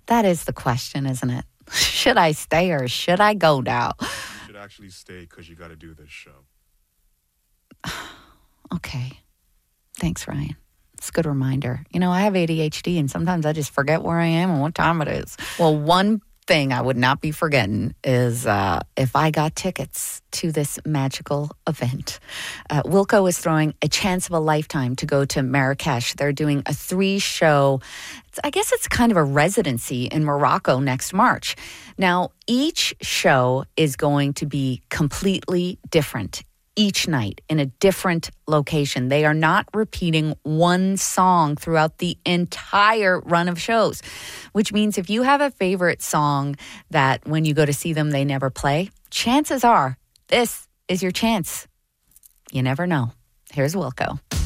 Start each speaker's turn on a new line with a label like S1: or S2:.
S1: That is the question, isn't it? Should I stay or should I go now?
S2: You should actually stay because you got to do this show.
S1: Okay. Thanks, Ryan. It's a good reminder. I have ADHD and sometimes I just forget where I am and what time it is. Well, one thing I would not be forgetting is if I got tickets to this magical event. Wilco is throwing a chance of a lifetime to go to Marrakesh. They're doing a 3-show, I guess it's kind of a residency in Morocco next March. Now, each show is going to be completely different. Each night in a different location. They are not repeating one song throughout the entire run of shows, which means if you have a favorite song that when you go to see them, they never play, chances are this is your chance. You never know. Here's Wilco.